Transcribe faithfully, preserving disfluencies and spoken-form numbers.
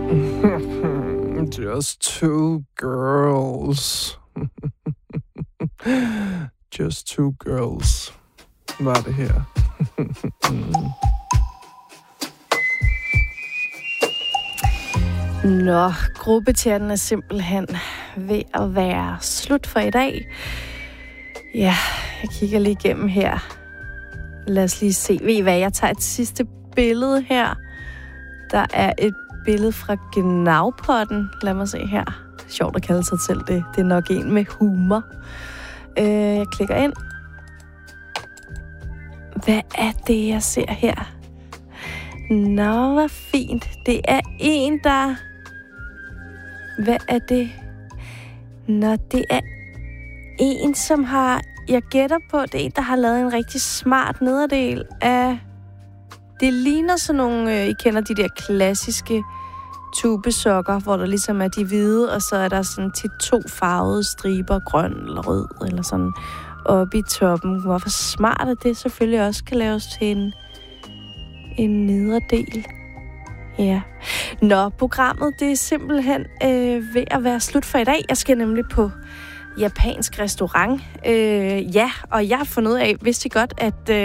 Just two girls. Just two girls. Var det her. Nå, gruppechatten er simpelthen ved at være slut for i dag. Ja, jeg kigger lige igennem her. Lad os lige se. Ved I hvad, jeg tager et sidste billede her. Der er et billede fra Gnavpotten. Lad mig se her. Sjovt at kalde sig selv det. Det er nok en med humor. Øh, jeg klikker ind. Hvad er det, jeg ser her? Nå, hvor fint. Det er en, der... Hvad er det? Nå, det er en, som har... Jeg gætter på, det er en, der har lavet en rigtig smart nederdel af... Det ligner sådan nogle... Øh, I kender de der klassiske tubesokker, hvor der ligesom er de hvide, og så er der sådan tit to farvede striber, grøn eller rød, eller sådan oppe i toppen. Hvorfor smart er det selvfølgelig også kan laves til en... En nederdel. Ja. Nå, programmet, det er simpelthen øh, ved at være slut for i dag. Jeg skal nemlig på japansk restaurant. Øh, ja, og jeg har fundet ud af, vidste I godt, at... Øh,